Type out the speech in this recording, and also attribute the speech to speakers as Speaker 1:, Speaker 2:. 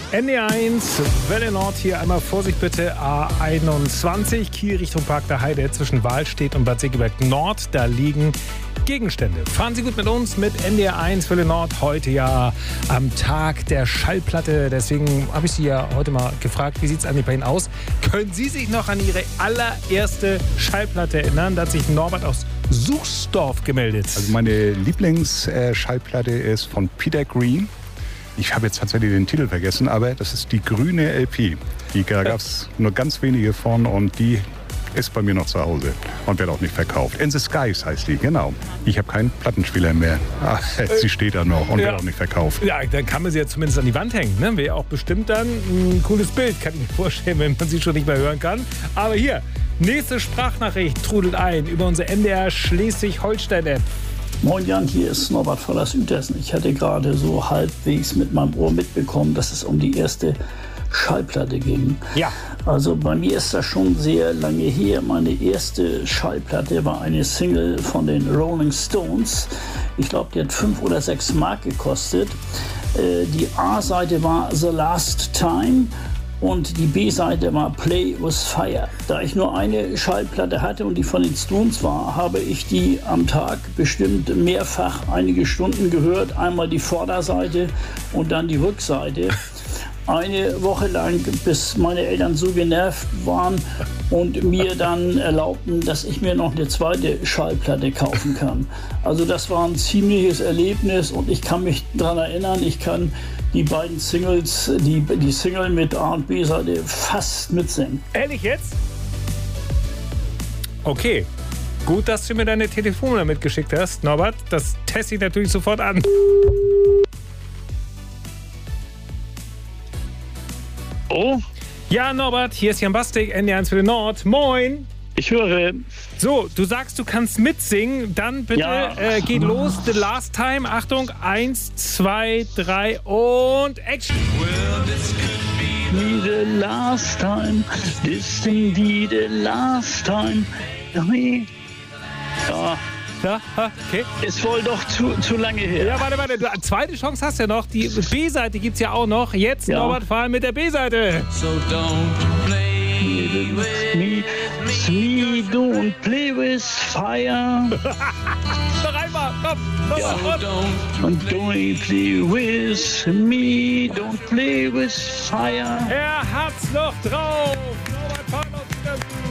Speaker 1: ND1, Welle Nord hier einmal Vorsicht bitte, A21, Kiel Richtung Park der Heide zwischen Wahlstedt und Bad Segeberg Nord, da liegen Gegenstände. Fahren Sie gut mit uns mit NDR1 Welle Nord, heute ja am Tag der Schallplatte, deswegen habe ich Sie ja heute mal gefragt, wie sieht es eigentlich bei Ihnen aus? Können Sie sich noch an Ihre allererste Schallplatte erinnern? Da hat sich Norbert aus Suchsdorf gemeldet.
Speaker 2: Also meine Lieblingsschallplatte ist von Peter Green. Ich habe jetzt tatsächlich den Titel vergessen, aber das ist die grüne LP. Da gab es nur ganz wenige von und die ist bei mir noch zu Hause und wird auch nicht verkauft. In the Skies heißt die, genau. Ich habe keinen Plattenspieler mehr. Sie steht da noch und wird auch nicht verkauft.
Speaker 1: Ja, dann kann man sie ja zumindest an die Wand hängen. Ne? Wäre auch bestimmt dann ein cooles Bild, kann ich mir vorstellen, wenn man sie schon nicht mehr hören kann. Aber hier, nächste Sprachnachricht trudelt ein über unsere NDR Schleswig-Holstein-App.
Speaker 3: Moin Jan, hier ist Norbert von der Südhessen. Ich hatte gerade so halbwegs mit meinem Ohr mitbekommen, dass es um die erste Schallplatte ging.
Speaker 1: Ja.
Speaker 3: Also bei mir ist das schon sehr lange her. Meine erste Schallplatte war eine Single von den Rolling Stones. Ich glaube, die hat 5 oder 6 Mark gekostet. Die A-Seite war The Last Time. Und die B-Seite war Play with Fire. Da ich nur eine Schallplatte hatte und die von den Stones war, habe ich die am Tag bestimmt mehrfach einige Stunden gehört. Einmal die Vorderseite und dann die Rückseite. Eine Woche lang, bis meine Eltern so genervt waren und mir dann erlaubten, dass ich mir noch eine zweite Schallplatte kaufen kann. Also das war ein ziemliches Erlebnis und ich kann mich daran erinnern, ich kann die beiden Singles, die Single mit A und B-Seite fast mitsingen.
Speaker 1: Ehrlich jetzt? Okay. Gut, dass du mir deine Telefonnummer mitgeschickt hast, Norbert. Das teste ich natürlich sofort an.
Speaker 4: Oh?
Speaker 1: Ja, Norbert, hier ist Jan Bastik, NDR1 Welle Nord. Moin!
Speaker 4: Ich höre.
Speaker 1: So, du sagst, du kannst mitsingen. Dann bitte geht los. The Last Time. Achtung, 1, 2, 3 und Action.
Speaker 4: Well, this could be the last time. This can be the last time. Ja.
Speaker 1: Ja, okay.
Speaker 4: Ist wohl doch zu lange her.
Speaker 1: Ja, warte. Zweite Chance hast du ja noch. Die B-Seite gibt's ja auch noch. Jetzt, ja. Norbert, vor allem mit der B-Seite.
Speaker 4: So don't play with me. Don't play with fire.
Speaker 1: Noch einmal, komm.
Speaker 4: Ja. Don't play with me. Don't play with fire.
Speaker 1: Er hat's noch drauf. Norbert, fahr noch wieder.